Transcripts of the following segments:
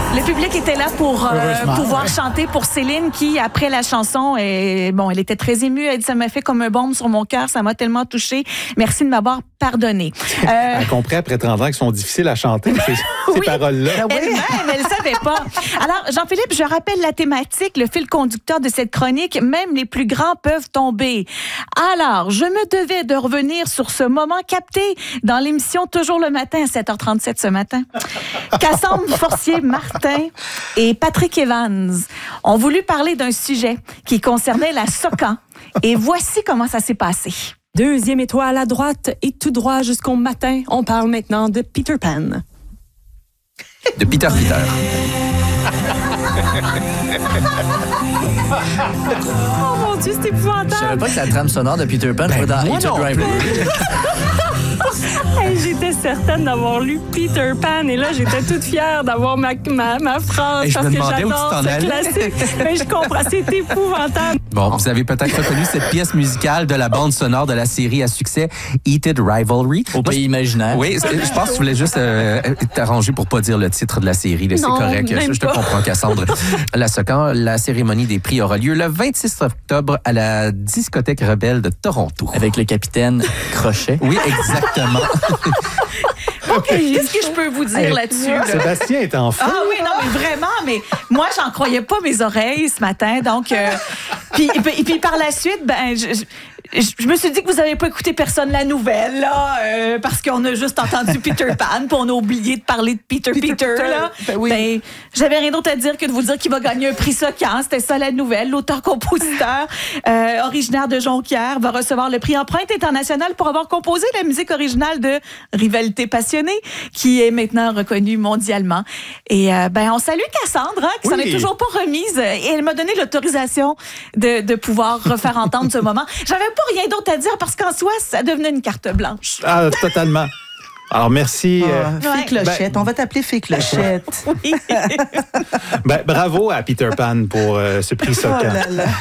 Le public était là pour pouvoir chanter pour Céline qui, après la chanson, elle était très émue. Elle dit, ça m'a fait comme un baume sur mon cœur. Ça m'a tellement touchée. Merci de m'avoir pardonné. Elle compris après 30 ans qu'ils sont difficiles à chanter, ces paroles-là. Elle-même, elle ne savait pas. Alors, Jean-Philippe, je rappelle la thématique, le fil conducteur de cette chronique. Même les plus grands peuvent tomber. Alors, je me devais de revenir sur ce moment capté dans l'émission Toujours le matin à 7h37 ce matin. Cassandre Forcier-Martin et Patrick Evans ont voulu parler d'un sujet qui concernait la Socan. Et voici comment ça s'est passé. Deuxième étoile à droite et tout droit jusqu'au matin. On parle maintenant de Peter Pan. De Peter. Oh mon Dieu, c'est épouvantable. Je savais pas que la trame sonore de Peter Pan jouait dans Hitler Driver. Hey, j'étais certaine d'avoir lu Peter Pan et là, j'étais toute fière d'avoir ma phrase Et je parce me que demandais où tu j'adore t'en ce allais. classique. Mais je comprends, c'est épouvantable. Bon, vous avez peut-être reconnu cette pièce musicale de la bande sonore de la série à succès Heated Rivalry. Au pays imaginaire. Oui, je pense que tu voulais juste t'arranger pour pas dire le titre de la série. Là, c'est Non, correct. même Je te pas. comprends, Cassandre. La Socan, la cérémonie des prix aura lieu le 26 octobre à la discothèque Rebelle de Toronto. Avec le capitaine Crochet. Oui, exactement. OK, qu'est-ce que je peux vous dire là-dessus? Là? Sébastien est en feu. Ah oui, non, mais vraiment, mais moi, j'en croyais pas mes oreilles ce matin. Donc, puis par la suite, je me suis dit que vous n'avez pas écouté personne la nouvelle, là, parce qu'on a juste entendu Peter Pan, puis on a oublié de parler de Peter, là. Oui. J'avais rien d'autre à dire que de vous dire qu'il va gagner un prix Socan. C'était ça la nouvelle. L'auteur-compositeur, originaire de Jonquière, va recevoir le prix Empreinte internationale pour avoir composé la musique originale de Rivalité passionnée, qui est maintenant reconnue mondialement. Et on salue Cassandre, qui s'en est toujours pas remise, et elle m'a donné l'autorisation de pouvoir refaire entendre ce moment. J'avais pas rien d'autre à dire parce qu'en soi, ça devenait une carte blanche. Ah, totalement. Alors, merci. Fée Clochette. On va t'appeler Fée Clochette. Oui. Bravo à Peter Pan pour ce prix Socan.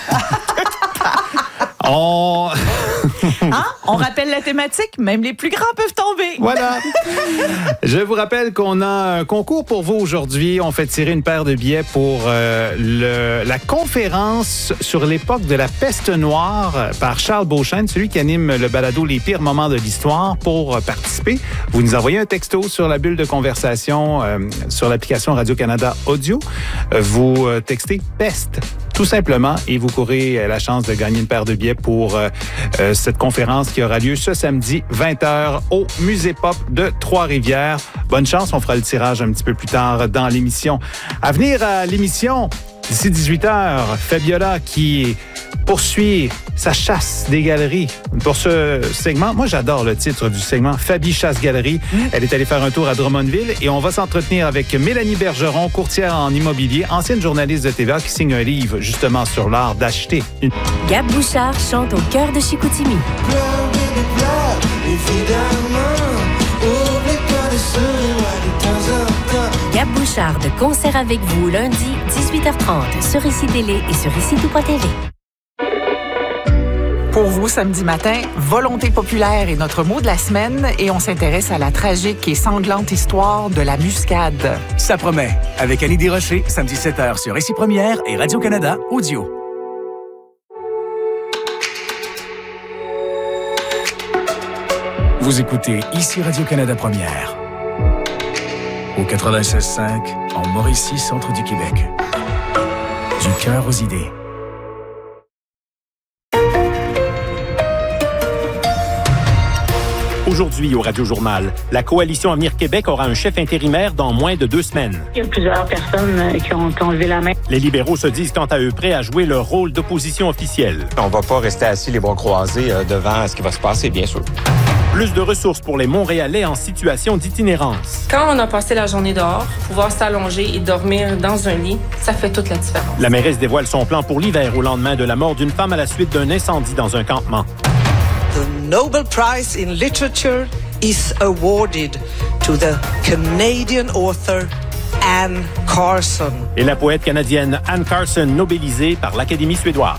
On rappelle la thématique, même les plus grands peuvent tomber. Voilà. Je vous rappelle qu'on a un concours pour vous aujourd'hui. On fait tirer une paire de billets pour la conférence sur l'époque de la peste noire par Charles Beauchesne, celui qui anime le balado Les pires moments de l'histoire. Pour participer, vous nous envoyez un texto sur la bulle de conversation sur l'application Radio-Canada Audio. Vous textez « peste » tout simplement, et vous courez la chance de gagner une paire de billets pour cette conférence qui aura lieu ce samedi 20h au Musée Pop de Trois-Rivières. Bonne chance, on fera le tirage un petit peu plus tard dans l'émission. À venir à l'émission, d'ici 18h, Fabiola qui poursuit sa chasse des galeries. Pour ce segment, moi j'adore le titre du segment, Fabi Chasse Galerie. Elle est allée faire un tour à Drummondville et on va s'entretenir avec Mélanie Bergeron, courtière en immobilier, ancienne journaliste de TVA qui signe un livre justement sur l'art d'acheter. Gab Bouchard chante au cœur de Chicoutimi. Gab Bouchard de concert avec vous lundi 18h30 sur ICI Télé et sur ICI.TV. Pour vous, samedi matin, Volonté populaire est notre mot de la semaine et on s'intéresse à la tragique et sanglante histoire de la muscade. Ça promet. Avec Annie Desrochers, samedi 7h sur ICI Première et Radio-Canada Audio. Vous écoutez ici Radio-Canada Première. Au 96.5, en Mauricie, centre du Québec. Du cœur aux idées. Aujourd'hui, au Radio-Journal, la Coalition Avenir Québec aura un chef intérimaire dans moins de 2 semaines. Il y a plusieurs personnes qui ont levé la main. Les libéraux se disent quant à eux prêts à jouer leur rôle d'opposition officielle. On va pas rester assis les bras croisés devant ce qui va se passer, bien sûr. Plus de ressources pour les Montréalais en situation d'itinérance. Quand on a passé la journée dehors, pouvoir s'allonger et dormir dans un lit, ça fait toute la différence. La mairesse dévoile son plan pour l'hiver au lendemain de la mort d'une femme à la suite d'un incendie dans un campement. The Nobel Prize in Literature is awarded to the Canadian author Anne Carson. Et la poète canadienne Anne Carson nobelisée par l'Académie suédoise.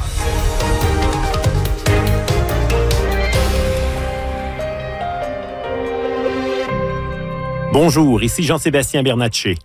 Bonjour, ici Jean-Sébastien Bernatchez.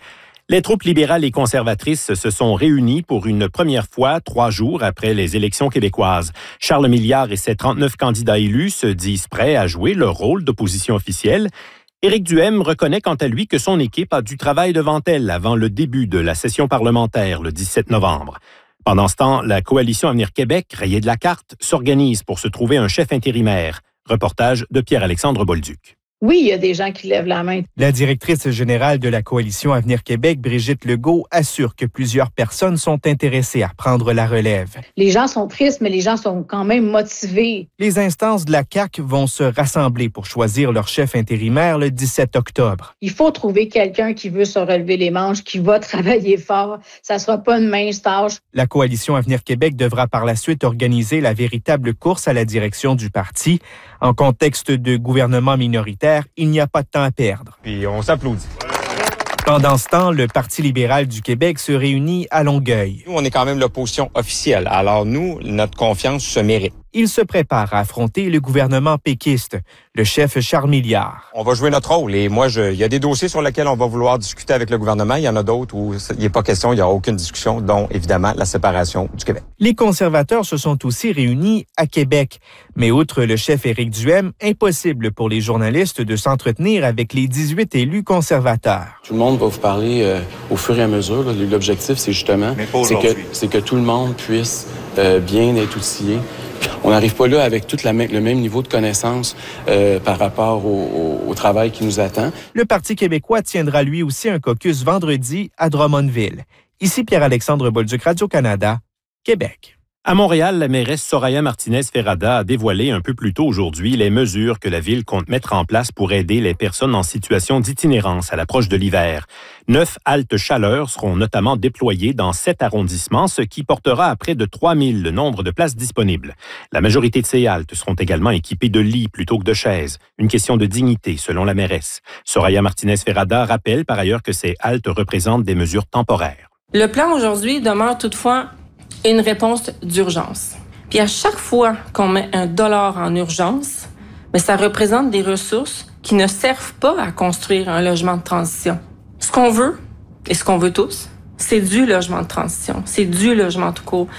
Les troupes libérales et conservatrices se sont réunies pour une première fois 3 jours après les élections québécoises. Charles Milliard et ses 39 candidats élus se disent prêts à jouer leur rôle d'opposition officielle. Éric Duhaime reconnaît quant à lui que son équipe a du travail devant elle avant le début de la session parlementaire le 17 novembre. Pendant ce temps, la coalition Avenir Québec, rayée de la carte, s'organise pour se trouver un chef intérimaire. Reportage de Pierre-Alexandre Bolduc. Oui, il y a des gens qui lèvent la main. La directrice générale de la coalition Avenir Québec, Brigitte Legault, assure que plusieurs personnes sont intéressées à prendre la relève. Les gens sont tristes, mais les gens sont quand même motivés. Les instances de la CAQ vont se rassembler pour choisir leur chef intérimaire le 17 octobre. Il faut trouver quelqu'un qui veut se relever les manches, qui va travailler fort. Ça ne sera pas une mince tâche. La coalition Avenir Québec devra par la suite organiser la véritable course à la direction du parti. En contexte de gouvernement minoritaire, il n'y a pas de temps à perdre. Puis on s'applaudit. Pendant ce temps, le Parti libéral du Québec se réunit à Longueuil. Nous, on est quand même l'opposition officielle. Alors nous, notre confiance se mérite. Il se prépare à affronter le gouvernement péquiste, le chef Charles Milliard. On va jouer notre rôle et moi, il y a des dossiers sur lesquels on va vouloir discuter avec le gouvernement. Il y en a d'autres où il n'est pas question, il n'y a aucune discussion, dont évidemment la séparation du Québec. Les conservateurs se sont aussi réunis à Québec. Mais outre le chef Éric Duhaime, impossible pour les journalistes de s'entretenir avec les 18 élus conservateurs. Tout le monde va vous parler au fur et à mesure. Là. L'objectif, c'est justement c'est que tout le monde puisse bien être outillé. On n'arrive pas là avec tout le même niveau de connaissance par rapport au travail qui nous attend. Le Parti québécois tiendra lui aussi un caucus vendredi à Drummondville. Ici Pierre-Alexandre Bolduc, Radio-Canada, Québec. À Montréal, la mairesse Soraya Martinez-Ferrada a dévoilé un peu plus tôt aujourd'hui les mesures que la ville compte mettre en place pour aider les personnes en situation d'itinérance à l'approche de l'hiver. 9 haltes chaleur seront notamment déployées dans 7 arrondissements, ce qui portera à près de 3000 le nombre de places disponibles. La majorité de ces haltes seront également équipées de lits plutôt que de chaises. Une question de dignité, selon la mairesse. Soraya Martinez-Ferrada rappelle par ailleurs que ces haltes représentent des mesures temporaires. Le plan aujourd'hui demeure toutefois une réponse d'urgence. Puis à chaque fois qu'on met $1 en urgence, mais ça représente des ressources qui ne servent pas à construire un logement de transition. Ce qu'on veut, et ce qu'on veut tous, c'est du logement de transition, c'est du logement tout court.